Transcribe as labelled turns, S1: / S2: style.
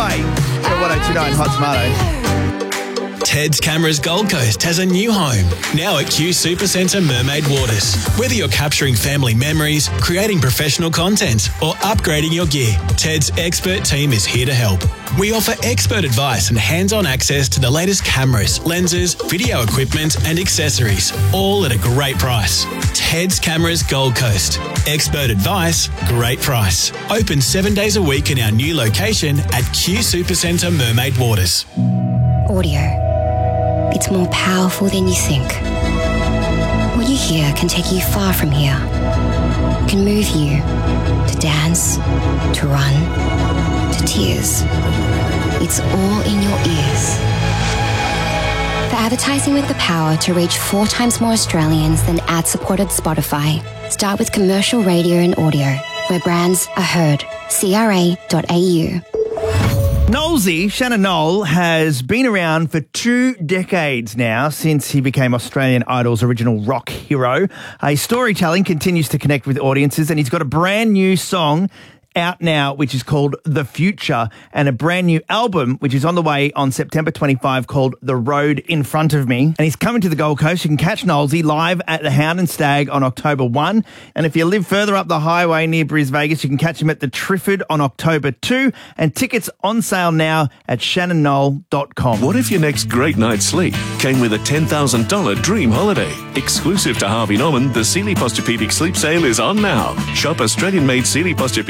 S1: Highway. At 1029 Hot Tomato.
S2: Ted's Cameras Gold Coast has a new home, now at Q Supercentre Mermaid Waters. Whether you're capturing family memories, creating professional content, or upgrading your gear, Ted's expert team is here to help. We offer expert advice and hands-on access to the latest cameras, lenses, video equipment and accessories, all at a great price. Ted's Cameras Gold Coast. Expert advice, great price. Open 7 days a week in our new location at Q Supercentre Mermaid Waters.
S3: Audio. It's more powerful than you think. What you hear can take you far from here. It can move you to dance, to run, to tears. It's all in your ears. For advertising with the power to reach 4 times more Australians than ad-supported Spotify, start with commercial radio and audio, where brands are heard. CRA.au.
S1: Knowlesy, Shannon Knoll, has been around for 2 decades now since he became Australian Idol's original rock hero. His storytelling continues to connect with audiences, and he's got a brand new song out now, which is called The Future, and a brand new album, which is on the way on September 25, called The Road in Front of Me. And he's coming to the Gold Coast. You can catch Knowlesy live at the Hound and Stag on October 1. And if you live further up the highway near Bris Vegas, you can catch him at the Trifford on October 2. And tickets on sale now at shannonnoll.com.
S4: What if your next great night's sleep came with a $10,000 dream holiday? Exclusive to Harvey Norman, the Sealy Posturepedic Sleep Sale is on now. Shop Australian-made Sealy Posturepedic